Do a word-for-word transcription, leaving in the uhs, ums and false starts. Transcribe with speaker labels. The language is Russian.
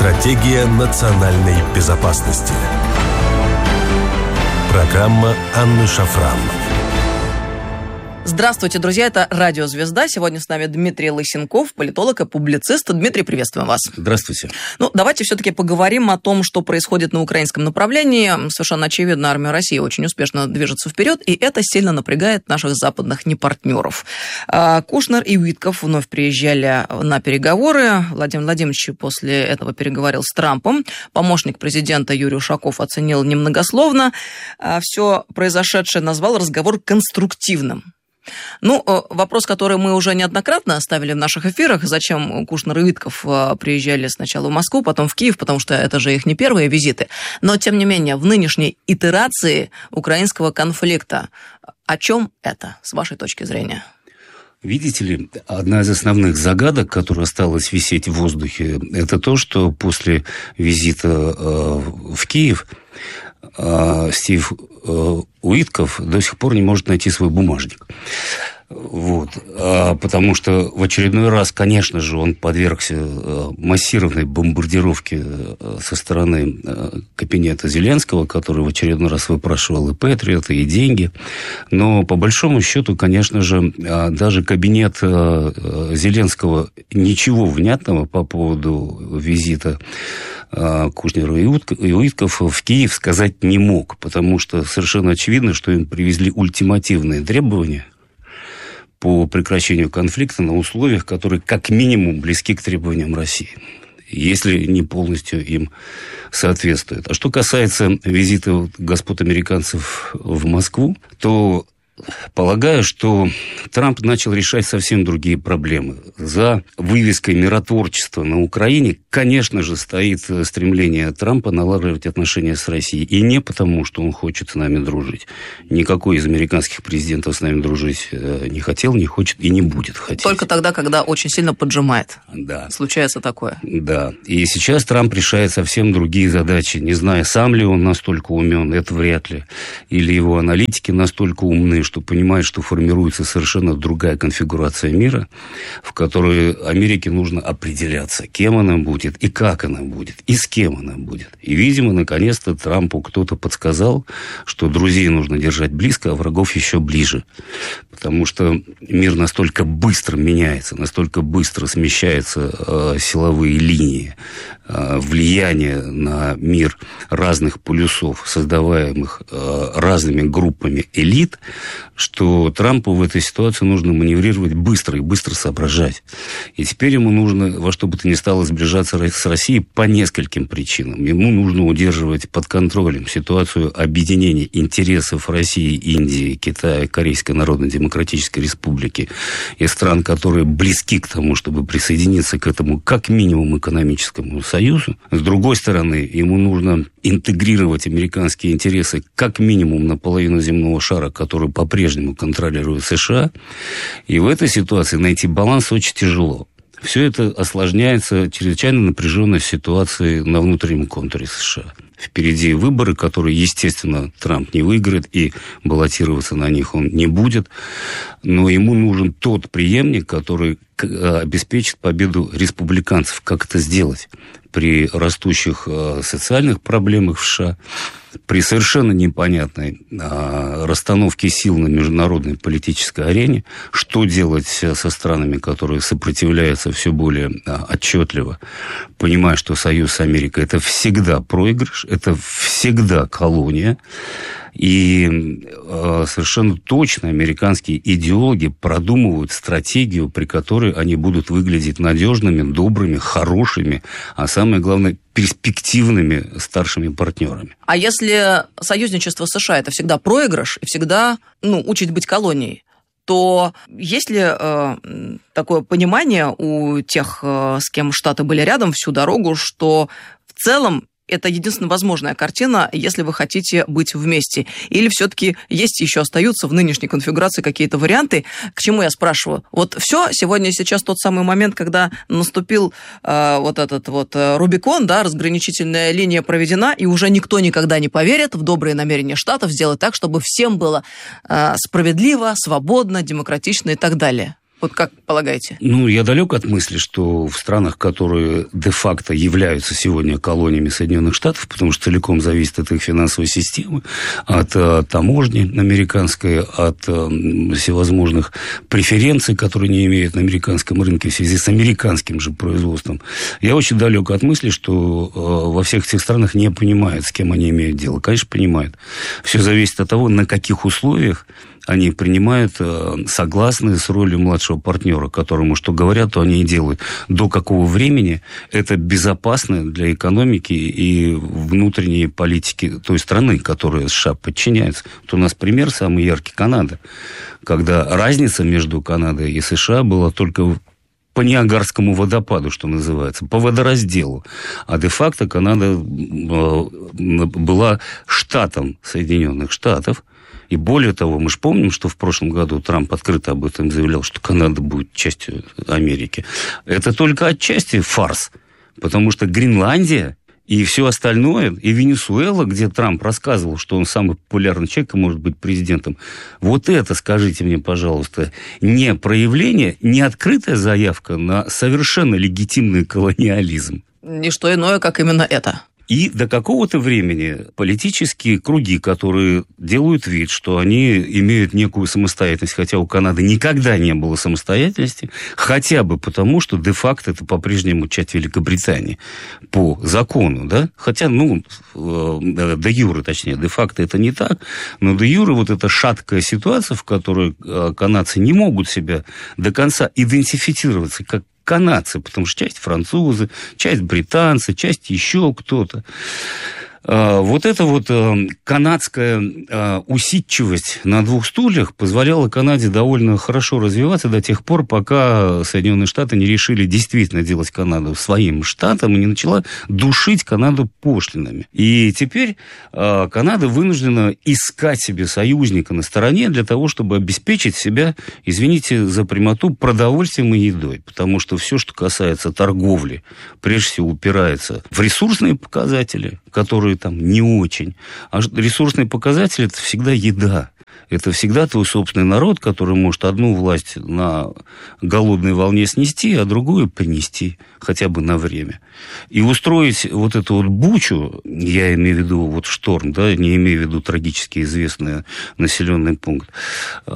Speaker 1: Стратегия национальной безопасности. Программа Анны Шафран.
Speaker 2: Здравствуйте, друзья, это Радио Звезда. Сегодня с нами Дмитрий Лысенков, политолог и публицист. Дмитрий, приветствуем вас.
Speaker 3: Здравствуйте.
Speaker 2: Ну, давайте все-таки поговорим о том, что происходит на украинском направлении. Совершенно очевидно, армия России очень успешно движется вперед, и это сильно напрягает наших западных непартнеров. Кушнер и Уитков вновь приезжали на переговоры. Владимир Владимирович после этого переговорил с Трампом. Помощник президента Юрий Ушаков оценил немногословно. Все произошедшее назвал разговор конструктивным. Ну, вопрос, который мы уже неоднократно ставили в наших эфирах, зачем Кушнер и Уитков приезжали сначала в Москву, потом в Киев, потому что это же их не первые визиты. Но, тем не менее, в нынешней итерации украинского конфликта, о чем это, с вашей точки зрения?
Speaker 3: Видите ли, одна из основных загадок, которая осталась висеть в воздухе, это то, что после визита в Киев Стив Уитков до сих пор не может найти свой бумажник. Вот. А потому что в очередной раз, конечно же, он подвергся массированной бомбардировке со стороны кабинета Зеленского, который в очередной раз выпрашивал и Патриоты, и деньги. Но, по большому счету, конечно же, даже кабинет Зеленского ничего внятного по поводу визита Кушнера и Уитков в Киев сказать не мог, потому что совершенно очевидно, что им привезли ультимативные требования по прекращению конфликта на условиях, которые как минимум близки к требованиям России, если не полностью им соответствуют. А что касается визита господ американцев в Москву, то полагаю, что Трамп начал решать совсем другие проблемы. За вывеской миротворчества на Украине, конечно же, стоит стремление Трампа налаживать отношения с Россией. И не потому, что он хочет с нами дружить. Никакой из американских президентов с нами дружить не хотел, не хочет и не будет хотеть.
Speaker 2: Только тогда, когда очень сильно поджимает.
Speaker 3: Да.
Speaker 2: Случается такое.
Speaker 3: Да. И сейчас Трамп решает совсем другие задачи. Не знаю, сам ли он настолько умен, это вряд ли. Или его аналитики настолько умны, что понимает, что формируется совершенно другая конфигурация мира, в которой Америке нужно определяться, кем она будет, и как она будет, и с кем она будет. И, видимо, наконец-то Трампу кто-то подсказал, что друзей нужно держать близко, а врагов еще ближе. Потому что мир настолько быстро меняется, настолько быстро смещаются э, силовые линии, э, влияние на мир разных полюсов, создаваемых э, разными группами элит, что Трампу в этой ситуации нужно маневрировать быстро и быстро соображать. И теперь ему нужно во что бы то ни стало сближаться с Россией по нескольким причинам. Ему нужно удерживать под контролем ситуацию объединения интересов России, Индии, Китая, Корейской Народно-Демократической Республики и стран, которые близки к тому, чтобы присоединиться к этому как минимум экономическому союзу. С другой стороны, ему нужно интегрировать американские интересы как минимум на половину земного шара, который по-прежнему контролирует США. И в этой ситуации найти баланс очень тяжело. Все это осложняется чрезвычайно напряженной ситуацией на внутреннем контуре США. Впереди выборы, которые, естественно, Трамп не выиграет, и баллотироваться на них он не будет. Но ему нужен тот преемник, который обеспечит победу республиканцев. Как это сделать? При растущих социальных проблемах в США, при совершенно непонятной а, расстановке сил на международной политической арене, что делать со странами, которые сопротивляются все более а, отчетливо, понимая, что союз с Америкой – это всегда проигрыш, это всегда колония. И э, совершенно точно американские идеологи продумывают стратегию, при которой они будут выглядеть надежными, добрыми, хорошими, а самое главное, перспективными старшими партнерами.
Speaker 2: А если союзничество США – это всегда проигрыш и всегда, ну, учить быть колонией, то есть ли э, такое понимание у тех, э, с кем Штаты были рядом всю дорогу, что в целом это единственно возможная картина, если вы хотите быть вместе? Или все-таки есть еще остаются в нынешней конфигурации какие-то варианты? К чему я спрашиваю? Вот все, сегодня сейчас тот самый момент, когда наступил э, вот этот вот Рубикон, да, разграничительная линия проведена, и уже никто никогда не поверит в добрые намерения Штатов сделать так, чтобы всем было э, справедливо, свободно, демократично и так далее. Вот как полагаете?
Speaker 3: Ну, я далек от мысли, что в странах, которые де-факто являются сегодня колониями Соединенных Штатов, потому что целиком зависит от их финансовой системы, от а, таможни американской, от а, всевозможных преференций, которые не имеют на американском рынке в связи с американским же производством. Я очень далек от мысли, что а, во всех этих странах не понимают, с кем они имеют дело. Конечно, понимают. Все зависит от того, на каких условиях они принимают согласны с ролью младшего партнера, которому что говорят, то они и делают. До какого времени это безопасно для экономики и внутренней политики той страны, которой США подчиняется. Вот у нас пример самый яркий — Канада, когда разница между Канадой и США была только по Ниагарскому водопаду, что называется, по водоразделу. А де-факто Канада была штатом Соединенных Штатов. И более того, мы же помним, что в прошлом году Трамп открыто об этом заявлял, что Канада будет частью Америки. Это только отчасти фарс, потому что Гренландия и все остальное, и Венесуэла, где Трамп рассказывал, что он самый популярный человек и может быть президентом, вот это, скажите мне, пожалуйста, не проявление, не открытая заявка на совершенно легитимный колониализм.
Speaker 2: Не что иное, как именно это.
Speaker 3: И до какого-то времени политические круги, которые делают вид, что они имеют некую самостоятельность, хотя у Канады никогда не было самостоятельности, хотя бы потому, что де-факто это по-прежнему часть Великобритании по закону, да? Хотя, ну, де-юре, точнее, де-факто это не так, но де-юре вот эта шаткая ситуация, в которой канадцы не могут себя до конца идентифицироваться как канадцы, потому что часть французы, часть британцы, часть еще кто-то. Вот эта вот канадская усидчивость на двух стульях позволяла Канаде довольно хорошо развиваться до тех пор, пока Соединенные Штаты не решили действительно делать Канаду своим штатом и не начала душить Канаду пошлинами. И теперь Канада вынуждена искать себе союзника на стороне для того, чтобы обеспечить себя, извините за прямоту, продовольствием и едой. Потому что все, что касается торговли, прежде всего упирается в ресурсные показатели, которые там не очень. А ресурсные показатели – это всегда еда. Это всегда твой собственный народ, который может одну власть на голодной волне снести, а другую принести, хотя бы на время. И устроить вот эту вот бучу, я имею в виду вот шторм, да, не имею в виду трагически известный населенный пункт,